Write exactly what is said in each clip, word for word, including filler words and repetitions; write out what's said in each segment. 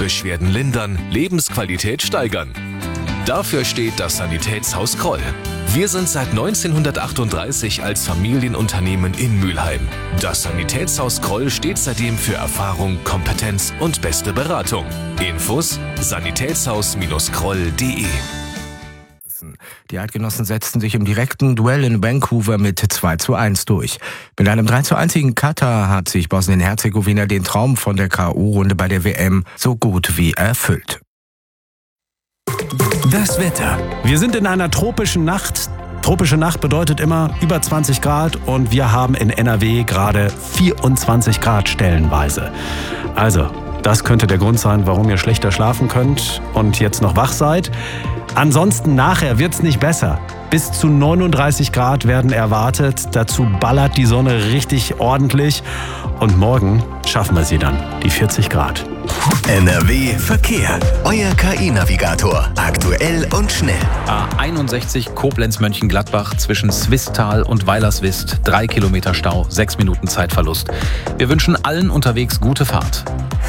Beschwerden lindern, Lebensqualität steigern. Dafür steht das Sanitätshaus Kroll. Wir sind seit neunzehnhundertachtunddreißig als Familienunternehmen in Mülheim. Das Sanitätshaus Kroll steht seitdem für Erfahrung, Kompetenz und beste Beratung. Infos sanitätshaus Kroll punkt de. Die Eidgenossen setzten sich im direkten Duell in Vancouver mit zwei zu eins durch. Mit einem drei zu eins in Katar hat sich Bosnien-Herzegowina den Traum von der K O-Runde bei der W M so gut wie erfüllt. Das Wetter. Wir sind in einer tropischen Nacht. Tropische Nacht bedeutet immer über zwanzig Grad und wir haben in N R W gerade vierundzwanzig Grad stellenweise. Also, das könnte der Grund sein, warum ihr schlechter schlafen könnt und jetzt noch wach seid. Ansonsten nachher wird's nicht besser. Bis zu neununddreißig Grad werden erwartet. Dazu ballert die Sonne richtig ordentlich. Und morgen schaffen wir sie dann, die vierzig Grad. N R W Verkehr. Euer K I-Navigator. Aktuell und schnell. A einundsechzig Koblenz-Mönchengladbach zwischen Swisttal und Weilerswist. Drei Kilometer Stau, sechs Minuten Zeitverlust. Wir wünschen allen unterwegs gute Fahrt.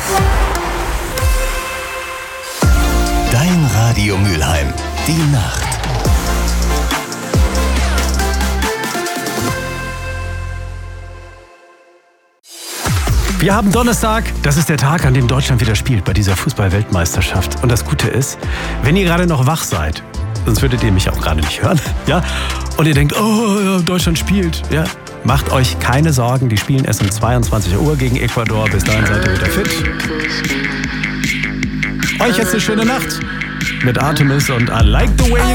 Dein Radio Mülheim. Die Nacht. Wir haben Donnerstag, das ist der Tag, an dem Deutschland wieder spielt bei dieser Fußball-Weltmeisterschaft. Und das Gute ist, wenn ihr gerade noch wach seid, sonst würdet ihr mich auch gerade nicht hören, ja, und ihr denkt, oh, ja, Deutschland spielt, ja, macht euch keine Sorgen, die spielen erst um zweiundzwanzig Uhr gegen Ecuador, bis dahin seid ihr wieder fit. Euch jetzt eine schöne Nacht mit Artemis und I Like the Way You